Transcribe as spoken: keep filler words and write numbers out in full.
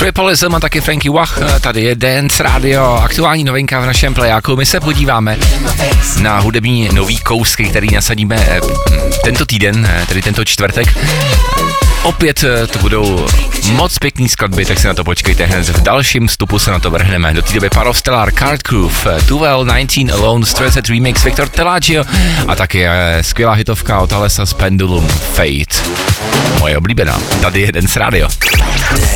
Tripolism a taky Frankie Wach, tady je Dance Radio, aktuální novinka v našem plejáku. My se podíváme na hudební nový kousky, který nasadíme tento týden, tedy tento čtvrtek. Opět to budou moc pěkný skladby, tak si na to počkejte hned. V dalším vstupu se na to vrhneme. Do té doby Parostellar, Card Groove, Duvel, devatenáct Alone, Stressed Remix, Victor Telaggio a taky skvělá hitovka od Alessa z Pendulum, Fate. Moje oblíbená. Tady je Dance Radio.